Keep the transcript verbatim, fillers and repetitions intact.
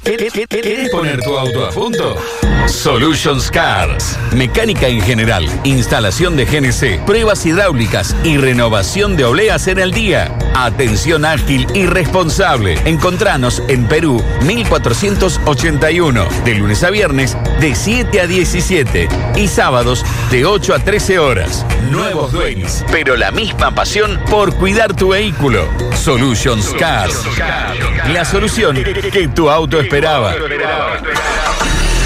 ¿Querés poner tu auto a punto? Solutions Cars. Mecánica en general, instalación de G N C, pruebas hidráulicas y renovación de obleas en el día. Atención ágil y responsable. Encontranos en Perú mil cuatrocientos ochenta y uno, de lunes a viernes de siete a diecisiete y sábados de ocho a trece horas. Nuevos dueños, pero la misma pasión por cuidar tu vehículo. Solutions Cars. La solución que tu auto esperaba.